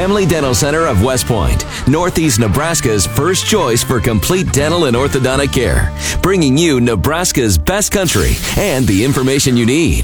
Family Dental Center of West Point, Northeast Nebraska's first choice for complete dental and orthodontic care, bringing you Nebraska's best country and the information you need.